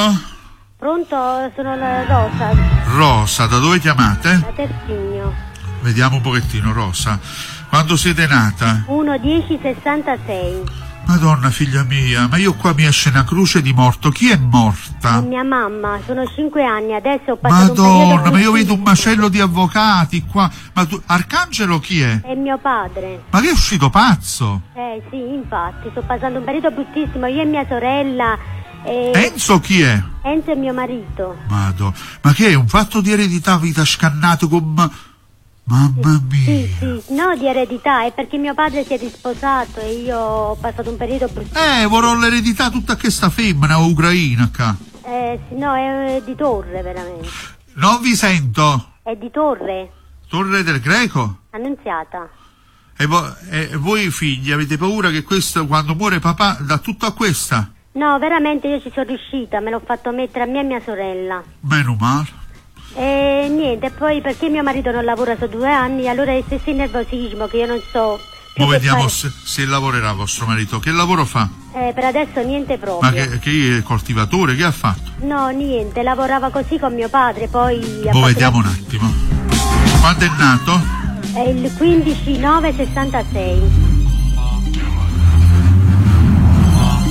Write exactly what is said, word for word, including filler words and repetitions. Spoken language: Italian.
Pronto? Sono la Rosa. Rosa, da dove chiamate? Da Terzigno. Vediamo un pochettino, Rosa. Quando siete nata? uno dieci sessantasei. Madonna figlia mia, ma io qua mi esce una croce di morto. Chi è morta? È mia mamma, sono cinque anni, adesso ho passato Madonna, un periodo ma io vedo un macello di avvocati qua. Ma tu, Arcangelo chi è? È mio padre. Ma che è uscito pazzo? Eh sì, infatti, sto passando un periodo bruttissimo, io e mia sorella. E... Enzo chi è? Enzo è mio marito. Madonna, ma che è un fatto di eredità vita scannato con... Mamma mia. Sì, sì, no di eredità, è perché mio padre si è risposato e io ho passato un periodo bruttissimo. Eh, vorrò l'eredità tutta questa femmina ucraina qua. Eh sì, no, è di Torre veramente. Non vi sento. È di Torre. Torre del Greco? Annunziata. E, vo- e voi figli avete paura che questo, quando muore papà, dà tutto a questa? No, veramente io ci sono riuscita, me l'ho fatto mettere a me e mia sorella. Meno male. E niente, poi perché mio marito non lavora da due anni, allora è stesso nervosismo che io non so. Poi vediamo fare. se, se lavorerà vostro marito. Che lavoro fa? Eh, per adesso niente proprio. Ma che, che è coltivatore? Che ha fatto? No, niente, lavorava così con mio padre, poi... Poi vediamo un attimo. Quando è nato? È il quindici nove sessantasei.